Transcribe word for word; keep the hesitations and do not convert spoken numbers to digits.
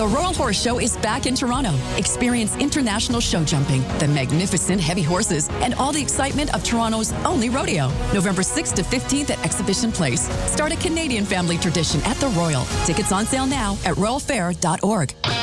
The Royal Horse Show is back in Toronto. Experience international show jumping, the magnificent heavy horses, and all the excitement of Toronto's only rodeo. November sixth to fifteenth at Exhibition Place. Start a Canadian family tradition at the Royal. Tickets on sale now at royal fair dot org.